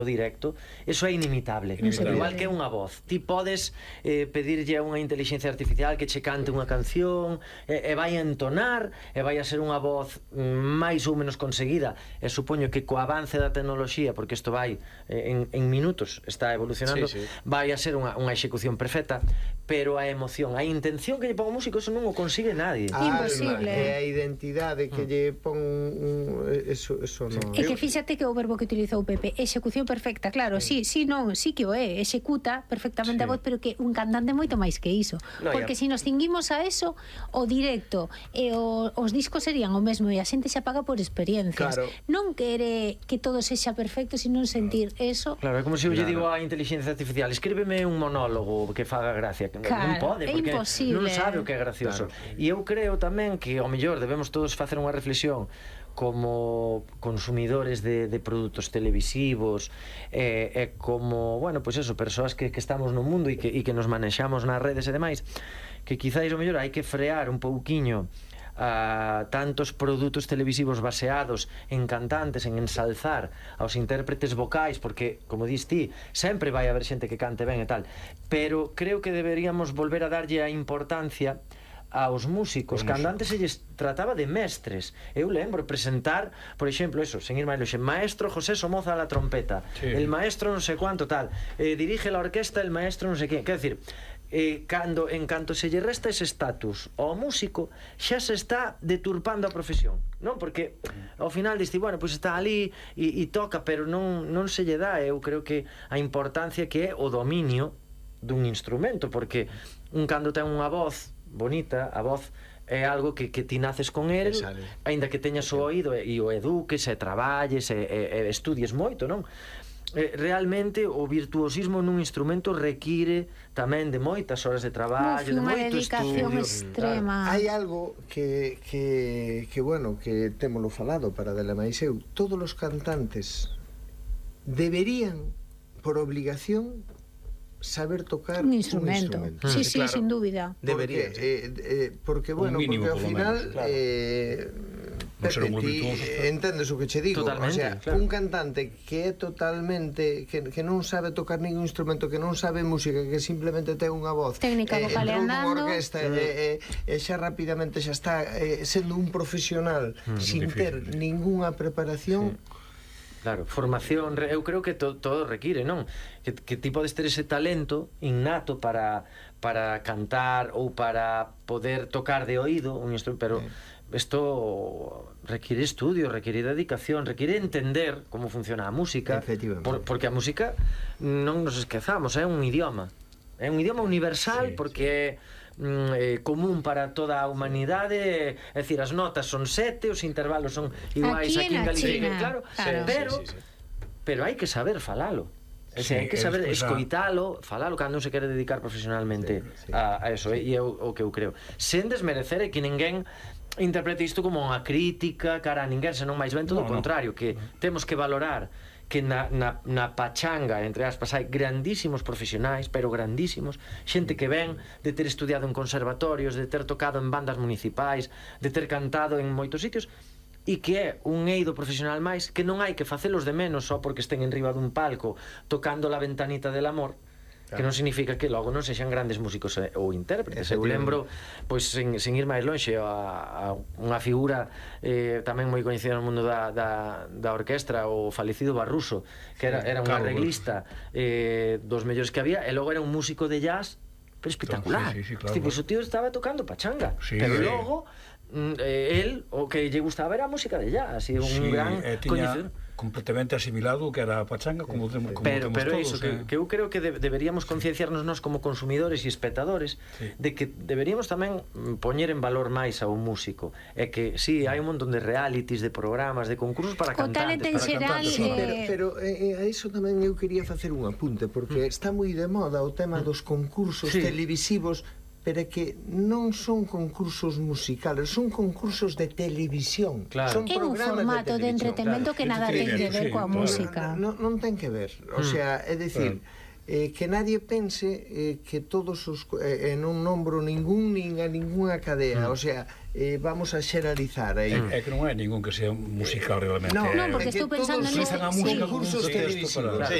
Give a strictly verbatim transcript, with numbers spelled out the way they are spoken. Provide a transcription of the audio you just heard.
directo, eso é inimitable. inimitable. Igual que unha voz. Ti podes eh, pedirlle a unha inteligencia artificial que che cante unha canción e, e vai a entonar e vai a ser unha voz máis ou menos conseguida, e supoño que co avance da tecnoloxía, porque isto vai eh, en, en minutos, está evolucionando, sí, sí. vai a ser unha, unha execución perfecta, pero a emoción, a intención que lle pon o músico, eso non o consigue nadie. Imposible. É a identidade que lle pon eso, eso non. É que fíxate que o verbo que utilizou Pepe, execución perfecta, claro, sí, sí, non, sí que o é, executa perfectamente Sí. a voz, pero que un cantante moito máis que iso. No, Porque ya. se nos cinguimos a eso, o directo e o, os discos serían o mesmo, e a xente se apaga por experiencias. Claro. Non quere que todo sexa perfecto, sino sentir eso. Claro, é como se eu lle Claro. digo á inteligencia artificial, escríbeme un monólogo que faga gracia. Claro, Non pode, é porque imposible. non sabe o que é gracioso. Claro. E eu creo tamén que ao mellor debemos todos facer unha reflexión como consumidores de, de produtos televisivos e, e como, bueno, pois pues eso, persoas que, que estamos no mundo e que, e que nos manexamos nas redes e demais, que quizáis ao mellor hai que frear un pouquiño a tantos produtos televisivos baseados en cantantes, en ensalzar aos intérpretes vocais, porque, como dis ti, sempre vai haber xente que cante ben e tal, pero creo que deberíamos volver a darlle a importancia aos músicos, cando antes se lles trataba de mestres. Eu lembro presentar, por exemplo, eso, sen ir máis lonxe, maestro José Somoza a la trompeta, sí. el maestro non sei cuánto tal, eh, dirige la orquesta el maestro non sei que, quer decir, eh, cando, en canto se lle resta ese status ao músico, xa se está deturpando a profesión, non? Porque ao final diste, bueno, pois pues está ali e, e toca, pero non, non se lle dá. Eu creo que a importancia que é o dominio dun instrumento, porque un cando ten unha voz bonita, a voz é algo que, que ti naces con el, aínda que teñas o oído e, e o eduques e traballes e, e, e estudies moito, non? Eh, realmente o virtuosismo nun instrumento require tamén de moitas horas de traballo, Uf, de unha moito dedicación estudio extrema. Hai algo que, que, que bueno, que témolo falado para dela máis eu, todos os cantantes deberían, por obligación, saber tocar un instrumento. un instrumento. Sí, sí, claro. sin dúbida. Debería, porque, eh, eh, porque bueno, mínimo, porque ao polo final menos, claro. eh, Non ser Pepe, moi ti virtuoso, claro. entendes o que che digo. Totalmente, O sea, claro. un cantante que é totalmente que, que non sabe tocar ningún instrumento, que non sabe música, que simplemente ten unha voz Técnica vocal e entrou nunha andando. orquesta e, e, e xa rapidamente xa está eh, sendo un profesional sin difícil, ter sí. ningunha preparación. Claro, formación, eu creo que to, todo require, non? Que, que ti podes ter ese talento innato para, para cantar ou para poder tocar de oído un instrumento, pero isto require estudio, require dedicación, require entender como funciona a música, por, porque a música non nos esquezamos, é un idioma, é un idioma universal, sí, porque é mm, eh, común para toda a humanidade, é dicir, as notas son sete, os intervalos son iguais aquí, aquí en Galicia, claro, claro. pero Sí, sí, sí. pero hai que saber falalo. É Sí, hai que saber expresar. escoitalo, falalo cando non se quere dedicar profesionalmente sí, sí. a, a eso, e é o, o que eu creo. Sen desmerecer e que ninguén interprete isto como unha crítica cara a ninguén, senón máis ben todo o No, no. contrario, que temos que valorar que na, na, na pachanga, entre aspas, hai grandísimos profesionais, pero grandísimos, xente que ven de ter estudiado en conservatorios, de ter tocado en bandas municipais, de ter cantado en moitos sitios, e que é un eido profesional máis, que non hai que facelos de menos só porque estén en riba dun palco tocando la ventanita del amor, que non significa que logo non sexan grandes músicos ou intérpretes. Eu lembro, pois, sen, sen ir máis lonxe, a, a unha figura eh, tamén moi coñecida no mundo da, da, da orquestra, o falecido Barruso, que era, era un arreglista eh, dos mellores que había, e logo era un músico de jazz pero espectacular. Sí, sí, sí, claro, tipo, claro. o tío estaba tocando pachanga, Sí, pero sí. logo eh, el, o que lle gustaba era a música de jazz, e un Sí, gran eh, tiña coñecedor. completamente asimilado o que era a pachanga, como, como pero, temos pero todos, iso, que, eh. que eu creo que de, deberíamos concienciarnos nós como consumidores e espectadores, Sí. de que deberíamos tamén poñer en valor máis ao músico, e que sí, hai un montón de realities, de programas, de concursos para Co cantantes, talento en para xeral, cantantes, Sí, eh, pero, pero eh, a iso tamén eu quería facer un apunte, porque está moi de moda o tema dos concursos Sí. televisivos, pero é que non son concursos musicales, son concursos de televisión. Claro. Son É un programas formato de, televisión. entretenimento claro. que nada ten que ver Sí, coa claro. música. Non, non ten que ver, o sea, é dicir, eh, que nadie pense eh, que todos os eh, non nombro ningún nin a ninguna cadea, Mm. o sea, eh, vamos a xeralizar aí. É, é que non é ningún que sea musical realmente. No, é, Non, porque é que estou pensando todos neste- usan a música sí. como un cursos pretexto televisivos. para...